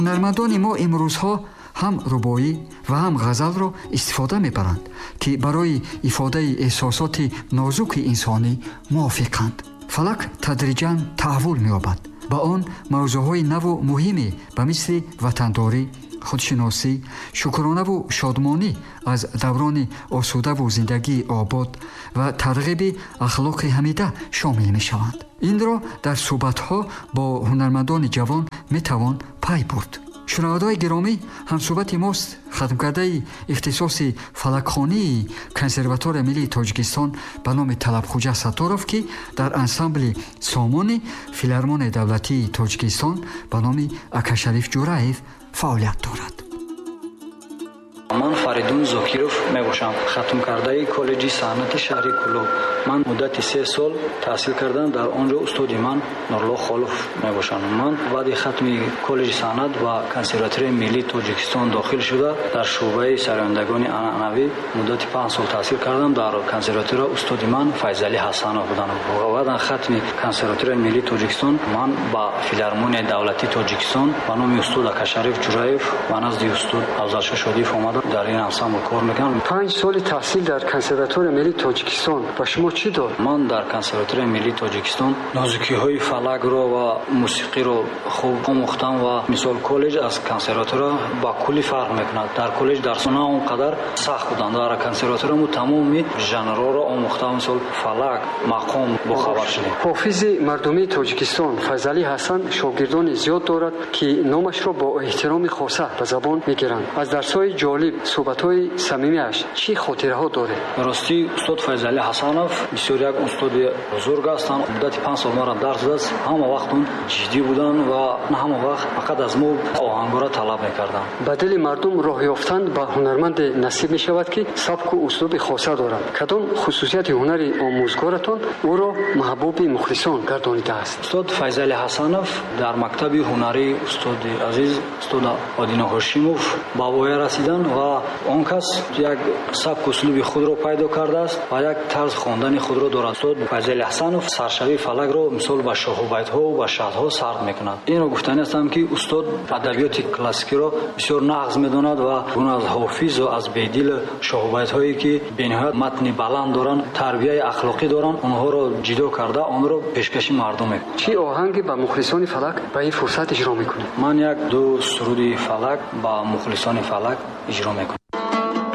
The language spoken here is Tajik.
ҳунармандони мо имрӯзҳо ҳам рубоӣ ва ҳам ғазалро истифода мебаранд, ки барои ифодаи эҳсосоти нозуки инсонӣ мувофиқанд. фалак тадриҷан таҳввул меёбад. ба он мавзӯъҳои наву муҳиме ба мисли ватандорӣ, худшиносӣ, шукронаву шодмонӣ аз даврони осудаву зиндагии обод ва тарғиби ахлоқи ҳамида шомил мешаванд. инро дар суҳбатҳо бо ҳунармандони ҷавон метавон пай бурд. шунавандаҳои гиромӣ, ҳамсуҳбати мост хатмкардаи ихтисоси фалакхонии консерваторияи миллии Тоҷикистон ба номи Талабхоҷа Сатторов, ки дар ансамбли сомони филармонияи давлатии Тоҷикистон ба номи Акашариф Ҷураев фаъолият дорад. ман Фаридун Зокиров мебошам, хатмкардаи коллеҷи санъати шаҳри Кӯлоб. ман муддати 3 сол таҳсил кардам. дар онҷо устоди ман Нурлоҳ Холов мебошанд. ман баъди хатми коллеҷи санъат ва консерваторияи миллии Тоҷикистон дохил шуда дар шуъбаи сарояндагони анъанавӣ муддати 5 сол таҳсил кардам. дар консерватория устоди ман Файзалӣ Ҳасанов буданд. баъдан хатми консерваторияи миллии Тоҷикистон ман ба филармонияи давлатии Тоҷикистон ба номи устод Акашариф Ҷураев ва назди устод Афзалшоҳ Шодиев омада дар ин ансамбл кор мекунам. 5 соли таҳсил дар консерваторияи миллии Тоҷикистон ба шумо чӣ дод? ман дар консерваторияи миллии Тоҷикистон нозукиҳои фалакро ва мусиқиро хуб омӯхтам ва мисол коллеҷ аз консерватория ба кулли фарқ мекунад. дар коллеҷ дарсона он қадар сахт буданд. дар консерватория мо тамоми жанрҳоро омӯхтам. мисол фалак, мақом бохабар шудем. ҳофизи мардумии Тоҷикистон Файзалӣ Ҳасан шогирдони зиёд дорад, ки номашро бо эҳтироми хоса ба забон мегиранд. аз дарсҳои ҷолиб, суҳбатҳои самимиаш чӣ хотираҳо доред? рости устод Файзалӣ Ҳасанов бисёр як устоди бузург ҳастанд. муддати 5 сол мора дарс дод. ҳама вақт он ҷиддӣ буданд ва ҳама вақт фақат аз мо оҳангора талаб мекарданд. ба дили мардум роҳ ёфтан ба ҳунарманде насиб мешавад, ки сабку услуби хоса дорад. кадом хусусияти ҳунари омӯзгоратон ӯро маҳбуби мухлисон гардонидааст? устод Файзалӣ Ҳасанов дар мактаби ҳунарии устоди азиз устод Одина Ҳошимов ба воя расиданд ва он кас як сабку услуби худро пайдо кардааст ва як тарз хондани худро дорад. устод Файзалӣ Ҳасанов саршавии фалакро мисол ба шоҳубайтҳо ва шаҳрҳо сард мекунад. инро гуфтани ҳастам, ки устод адабиёти классикиро бисёр нағз медонад ва он аз ҳофиз ва аз бедил шоҳубайтҳое ки бениҳоят матни баланд доранд, тарбияи ахлоқӣ доранд, онҳоро ҷидо карда онро пешкаши мардум мекунад. чӣ оҳанги ба мухлисони фалак ба ин фурсат иҷро мекунед? ман як ду суруди фалак ба мухлисони фалак иҷро мекунам.